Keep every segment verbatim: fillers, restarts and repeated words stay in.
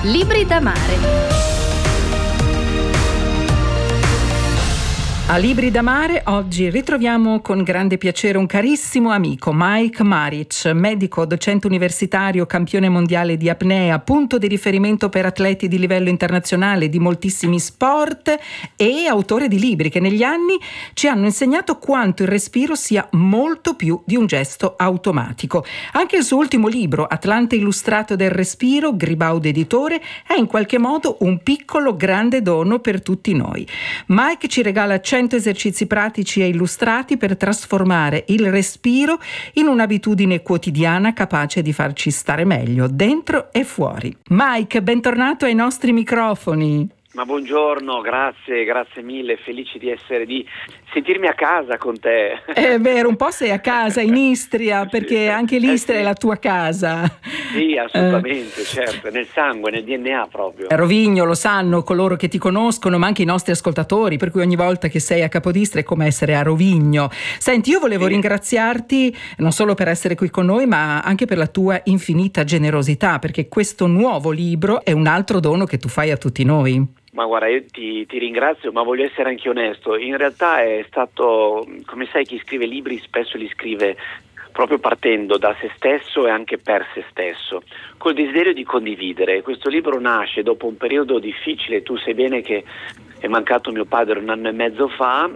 Libri da mare. A Libri da mare oggi ritroviamo con grande piacere un carissimo amico, Mike Maric, medico, docente universitario, campione mondiale di apnea, punto di riferimento per atleti di livello internazionale di moltissimi sport e autore di libri che negli anni ci hanno insegnato quanto il respiro sia molto più di un gesto automatico. Anche il suo ultimo libro, Atlante illustrato del respiro, Gribaudo editore, è in qualche modo un piccolo grande dono per tutti noi. Mike ci regala cento esercizi pratici e illustrati per trasformare il respiro in un'abitudine quotidiana capace di farci stare meglio dentro e fuori. Mike, bentornato ai nostri microfoni. Ma buongiorno, grazie, grazie mille, felice di essere, di sentirmi a casa con te. È vero, un po' sei a casa in Istria, perché anche l'Istria eh sì. è la tua casa. Sì, assolutamente, eh. certo, nel sangue, nel D N A proprio. Rovigno lo sanno coloro che ti conoscono, ma anche i nostri ascoltatori, per cui ogni volta che sei a Capodistria è come essere a Rovigno. Senti, io volevo sì. ringraziarti non solo per essere qui con noi, ma anche per la tua infinita generosità, perché questo nuovo libro è un altro dono che tu fai a tutti noi. Ma guarda, io ti, ti ringrazio, ma voglio essere anche onesto. In realtà è stato, come sai, chi scrive libri spesso li scrive proprio partendo da se stesso e anche per se stesso, col desiderio di condividere. Questo libro nasce dopo un periodo difficile, tu sai bene che è mancato mio padre un anno e mezzo fa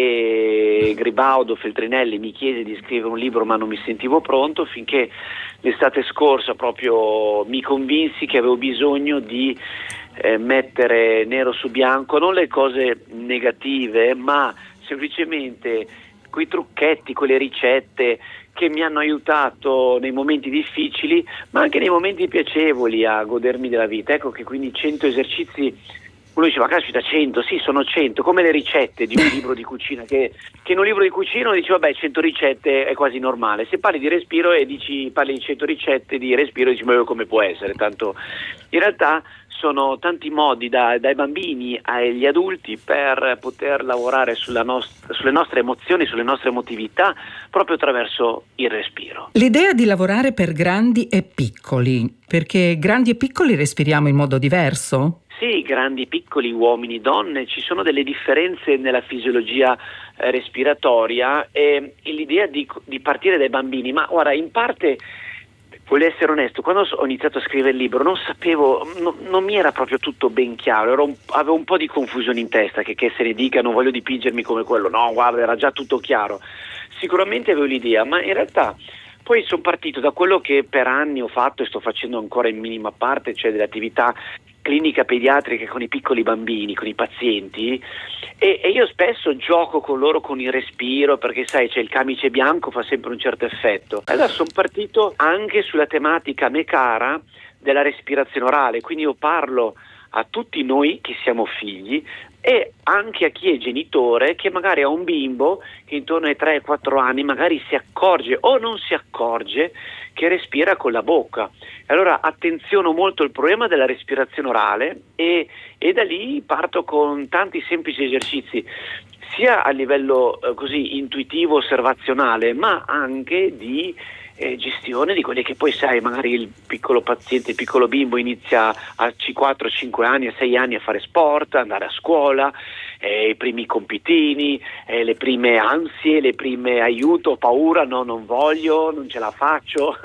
e Gribaudo Feltrinelli mi chiese di scrivere un libro, ma non mi sentivo pronto, finché l'estate scorsa proprio mi convinsi che avevo bisogno di Eh, mettere nero su bianco non le cose negative, ma semplicemente quei trucchetti, quelle ricette che mi hanno aiutato nei momenti difficili, ma anche nei momenti piacevoli a godermi della vita. Ecco che quindi cento esercizi, uno dice ma caspita, cento, sì sono cento, come le ricette di un libro di cucina, che, che in un libro di cucina uno dice vabbè cento ricette è quasi normale, se parli di respiro e dici parli di cento ricette di respiro dici ma come può essere, tanto in realtà sono tanti modi da, dai bambini agli adulti per poter lavorare sulla nost- sulle nostre emozioni, sulle nostre emotività proprio attraverso il respiro. L'idea di lavorare per grandi e piccoli, perché grandi e piccoli respiriamo in modo diverso? Sì, grandi, piccoli, uomini, donne, ci sono delle differenze nella fisiologia eh, respiratoria e, e l'idea di, di partire dai bambini, ma guarda, in parte voglio essere onesto, quando ho iniziato a scrivere il libro non sapevo, no, non mi era proprio tutto ben chiaro, ero un, avevo un po' di confusione in testa, che, che se ne dica non voglio dipingermi come quello, no guarda era già tutto chiaro, sicuramente avevo l'idea, ma in realtà poi sono partito da quello che per anni ho fatto e sto facendo ancora in minima parte, cioè delle attività clinica pediatrica con i piccoli bambini, con i pazienti e, e io spesso gioco con loro con il respiro perché sai c'è il camice bianco, fa sempre un certo effetto. Allora sono partito anche sulla tematica a me cara della respirazione orale, quindi io parlo a tutti noi che siamo figli e anche a chi è genitore che magari ha un bimbo che intorno ai tre quattro anni magari si accorge o non si accorge che respira con la bocca. Allora attenziono molto il problema della respirazione orale e, e da lì parto con tanti semplici esercizi sia a livello eh, così intuitivo, osservazionale, ma anche di eh, gestione di quelli che poi sai magari il piccolo paziente, il piccolo bimbo inizia a quattro cinque anni, a sei anni a fare sport, andare a scuola, eh, i primi compitini, eh, le prime ansie, le prime aiuto, paura, no non voglio, non ce la faccio.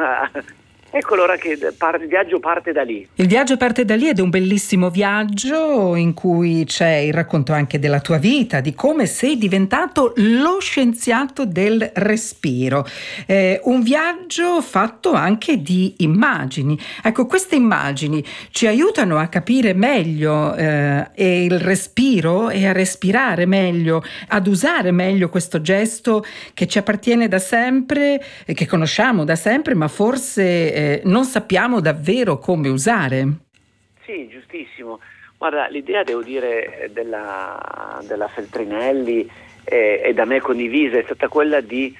Ecco allora che il viaggio parte da lì. Il viaggio parte da lì ed è un bellissimo viaggio in cui c'è il racconto anche della tua vita, di come sei diventato lo scienziato del respiro. Eh, un viaggio fatto anche di immagini. Ecco, queste immagini ci aiutano a capire meglio eh, il respiro e a respirare meglio, ad usare meglio questo gesto che ci appartiene da sempre, eh, che conosciamo da sempre, ma forse Eh, non sappiamo davvero come usare. Sì, giustissimo. Guarda, l'idea, devo dire, della, della Feltrinelli e eh, da me condivisa è stata quella di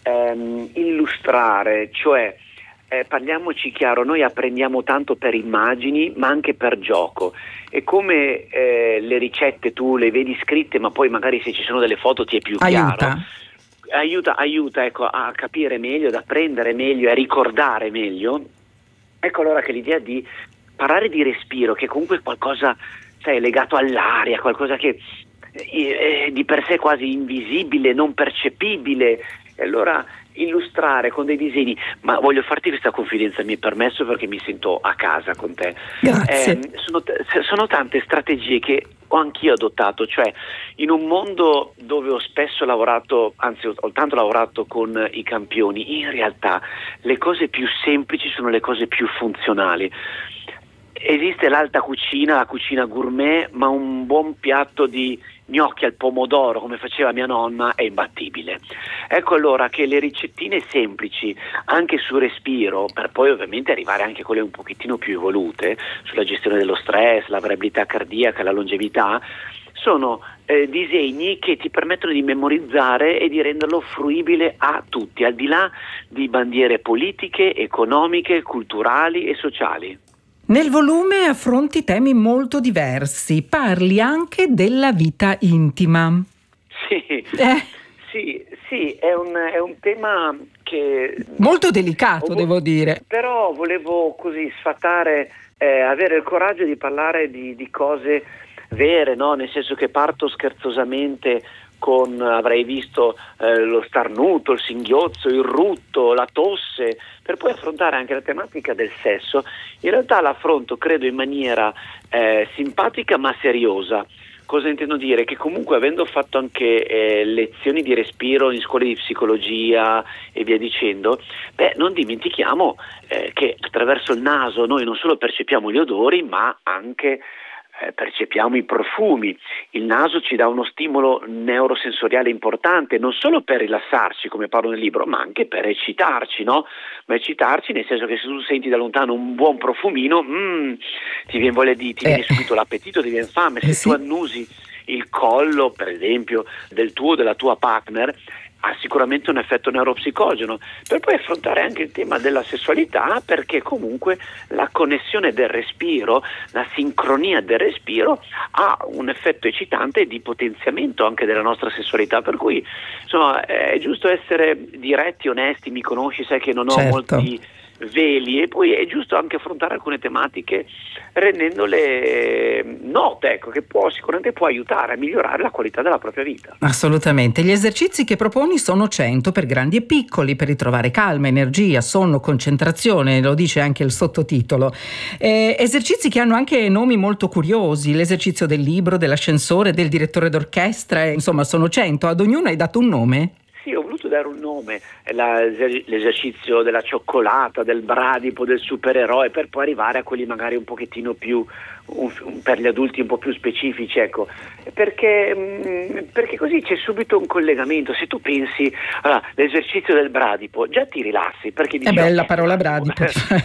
ehm, illustrare, cioè eh, parliamoci chiaro, noi apprendiamo tanto per immagini ma anche per gioco e come eh, le ricette tu le vedi scritte ma poi magari se ci sono delle foto ti è più Aiuta. chiaro. Aiuta, aiuta ecco, a capire meglio, ad apprendere meglio, a ricordare meglio. Ecco allora che l'idea di parlare di respiro, che comunque è qualcosa, sai, legato all'aria, qualcosa che è di per sé quasi invisibile, non percepibile, e allora illustrare con dei disegni, ma voglio farti questa confidenza, mi è permesso perché mi sento a casa con te. Grazie. Eh, sono, sono tante strategie che ho anch'io adottato, cioè in un mondo dove ho spesso lavorato, anzi ho, ho tanto lavorato con i campioni, in realtà le cose più semplici sono le cose più funzionali. Esiste l'alta cucina, la cucina gourmet, ma un buon piatto di gnocchi al pomodoro, come faceva mia nonna, è imbattibile. Ecco allora che le ricettine semplici, anche sul respiro, per poi ovviamente arrivare anche a quelle un pochettino più evolute, sulla gestione dello stress, la variabilità cardiaca, la longevità, sono eh, disegni che ti permettono di memorizzare e di renderlo fruibile a tutti, al di là di bandiere politiche, economiche, culturali e sociali. Nel volume affronti temi molto diversi, parli anche della vita intima. Sì, eh. sì, sì, è un, è un tema che... molto delicato, vo- devo dire. Però volevo così sfatare, eh, avere il coraggio di parlare di, di cose vere, no? Nel senso che parto scherzosamente con, avrei visto eh, lo starnuto, il singhiozzo, il rutto, la tosse, per poi affrontare anche la tematica del sesso. In realtà l'affronto, credo, in maniera eh, simpatica ma seriosa. Cosa intendo dire? Che comunque, avendo fatto anche eh, lezioni di respiro in scuole di psicologia e via dicendo, beh, non dimentichiamo eh, che attraverso il naso noi non solo percepiamo gli odori, ma anche Eh, percepiamo i profumi. Il naso ci dà uno stimolo neurosensoriale importante, non solo per rilassarci, come parlo nel libro, ma anche per eccitarci, no? Ma eccitarci nel senso che se tu senti da lontano un buon profumino, mm, ti viene voglia di, ti eh. viene subito l'appetito, ti viene fame. Se eh sì. tu annusi il collo, per esempio, del tuo o della tua partner, ha sicuramente un effetto neuropsicogeno, per poi affrontare anche il tema della sessualità, perché comunque la connessione del respiro, la sincronia del respiro ha un effetto eccitante di potenziamento anche della nostra sessualità, per cui insomma è giusto essere diretti, onesti, mi conosci, sai che non ho certo. molti veli, e poi è giusto anche affrontare alcune tematiche rendendole note, ecco, che può sicuramente può aiutare a migliorare la qualità della propria vita. Assolutamente. Gli esercizi che proponi sono cento per grandi e piccoli, per ritrovare calma, energia, sonno, concentrazione, lo dice anche il sottotitolo. Eh, esercizi che hanno anche nomi molto curiosi: l'esercizio del libro, dell'ascensore, del direttore d'orchestra, eh, insomma sono cento. Ad ognuno hai dato un nome? Sì, ho voluto dare un nome, la, l'esercizio della cioccolata, del bradipo, del supereroe, per poi arrivare a quelli magari un pochettino più, un, un, per gli adulti un po' più specifici, ecco, perché, mh, perché così c'è subito un collegamento. Se tu pensi, allora, l'esercizio del bradipo, già ti rilassi, perché dici, è bella okay, parola bradipo.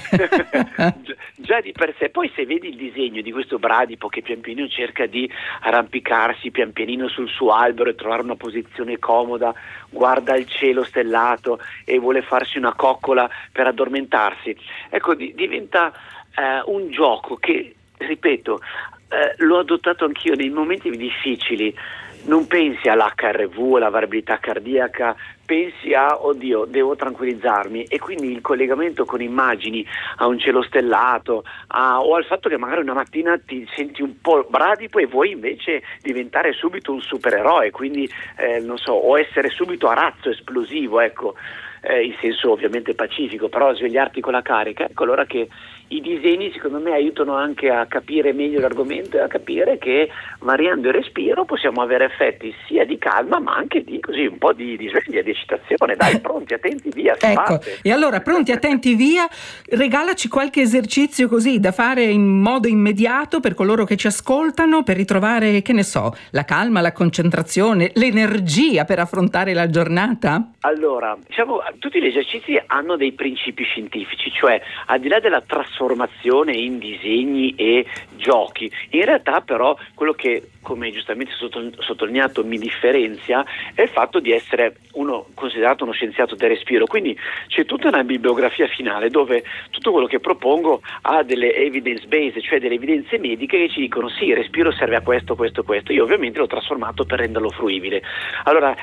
già, già di per sé, poi se vedi il disegno di questo bradipo che pian pianino cerca di arrampicarsi pian pianino sul suo albero e trovare una posizione comoda, guarda il cielo stellato e vuole farsi una coccola per addormentarsi, ecco, di, diventa eh, un gioco che, ripeto, eh, l'ho adottato anch'io nei momenti difficili. Non pensi all'acca erre vu, alla variabilità cardiaca, pensi a, oddio, devo tranquillizzarmi, e quindi il collegamento con immagini a un cielo stellato, a, o al fatto che magari una mattina ti senti un po' bradipo e vuoi invece diventare subito un supereroe, quindi eh, non so, o essere subito a razzo esplosivo, ecco, eh, in senso ovviamente pacifico, però svegliarti con la carica. Ecco allora che i disegni secondo me aiutano anche a capire meglio l'argomento e a capire che variando il respiro possiamo avere effetti sia di calma ma anche di così un po' di, di sveglia, di eccitazione. Dai, pronti, attenti, via, si ecco, parte. E allora pronti, attenti, via, regalaci qualche esercizio così da fare in modo immediato per coloro che ci ascoltano, per ritrovare, che ne so, la calma, la concentrazione, l'energia per affrontare la giornata. Allora, diciamo, tutti gli esercizi hanno dei principi scientifici, cioè al di là della trasformazione in disegni e giochi, in realtà però quello che, come giustamente sottolineato, mi differenzia è il fatto di essere uno considerato uno scienziato del respiro, quindi c'è tutta una bibliografia finale dove tutto quello che propongo ha delle evidence base, cioè delle evidenze mediche che ci dicono sì, il respiro serve a questo, questo, questo. Io ovviamente l'ho trasformato per renderlo fruibile. Allora,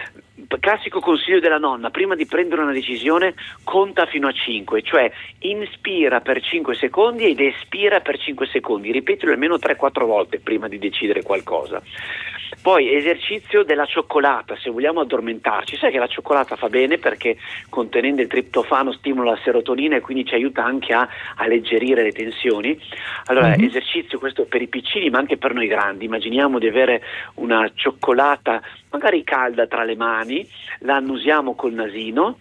classico consiglio della nonna: prima di prendere una decisione conta fino a cinque, cioè inspira per cinque secondi ed espira per cinque secondi, ripetilo almeno tre quattro volte prima di decidere qualcosa. Poi esercizio della cioccolata, se vogliamo addormentarci. Sai che la cioccolata fa bene perché contenendo il triptofano stimola la serotonina e quindi ci aiuta anche a alleggerire le tensioni. Allora, mm-hmm. esercizio questo per i piccini ma anche per noi grandi. Immaginiamo di avere una cioccolata magari calda tra le mani, la annusiamo col nasino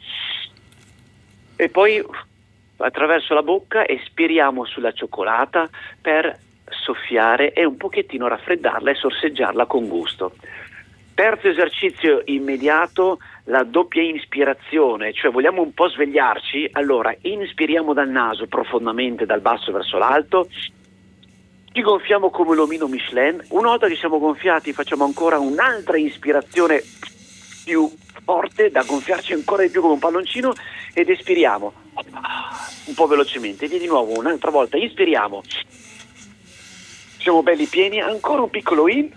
e poi attraverso la bocca espiriamo sulla cioccolata per soffiare e un pochettino raffreddarla e sorseggiarla con gusto. Terzo esercizio immediato, la doppia inspirazione, cioè vogliamo un po' svegliarci, allora inspiriamo dal naso profondamente dal basso verso l'alto, ci gonfiamo come l'omino Michelin, una volta che siamo gonfiati facciamo ancora un'altra ispirazione più forte da gonfiarci ancora di più come un palloncino ed espiriamo un po' velocemente, e di nuovo un'altra volta inspiriamo, siamo belli pieni, ancora un piccolo in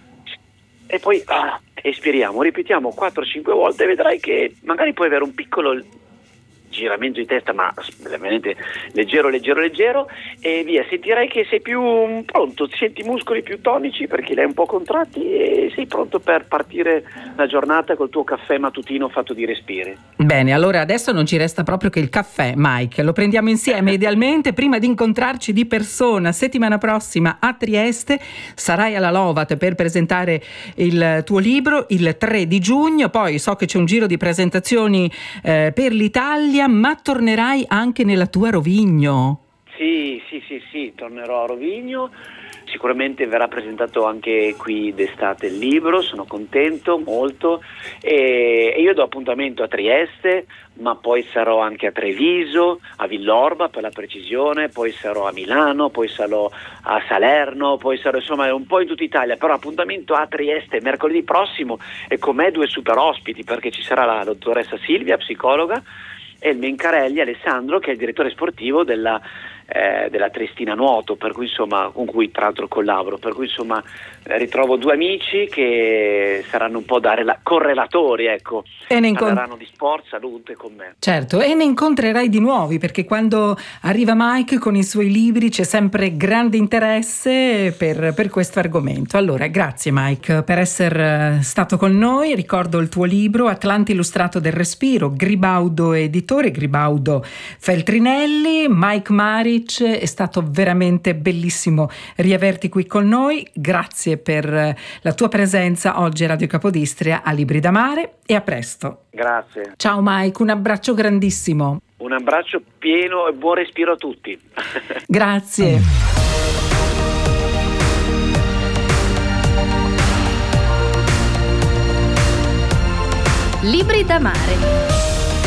e poi ah, espiriamo, ripetiamo quattro cinque volte e vedrai che magari puoi avere un piccolo giramento di testa ma veramente leggero leggero leggero e via, sentirai che sei più pronto, ti senti i muscoli più tonici perché li hai un po' contratti e sei pronto per partire la giornata col tuo caffè mattutino fatto di respiri. Bene, allora adesso non ci resta proprio che il caffè, Mike, lo prendiamo insieme idealmente prima di incontrarci di persona settimana prossima a Trieste. Sarai alla Lovat per presentare il tuo libro il tre di giugno, poi so che c'è un giro di presentazioni eh, per l'Italia, ma tornerai anche nella tua Rovigno. Sì, sì, sì, sì, tornerò a Rovigno, sicuramente verrà presentato anche qui d'estate il libro, sono contento molto e, e io do appuntamento a Trieste, ma poi sarò anche a Treviso, a Villorba per la precisione, poi sarò a Milano, poi sarò a Salerno, poi sarò insomma un po' in tutta Italia, però appuntamento a Trieste mercoledì prossimo e con me due super ospiti perché ci sarà la dottoressa Silvia, psicologa, e il Mencarelli Alessandro che è il direttore sportivo della, eh, della Triestina Nuoto, per cui insomma con cui tra l'altro collaboro, per cui insomma eh, ritrovo due amici che saranno un po' da rela- correlatori, ecco, e ne incont- parleranno di sport, salute con me. Certo, e ne incontrerai di nuovi perché quando arriva Mike con i suoi libri c'è sempre grande interesse per, per questo argomento. Allora grazie Mike per essere stato con noi. Ricordo il tuo libro Atlante illustrato del respiro, Gribaudo editore, Gribaudo Feltrinelli. Mike Maric, è stato veramente bellissimo riaverti qui con noi, grazie per la tua presenza oggi a Radio Capodistria a Libri da Mare e a presto. Grazie. Ciao Mike, un abbraccio grandissimo. Un abbraccio pieno e buon respiro a tutti. Grazie. Libri da Mare.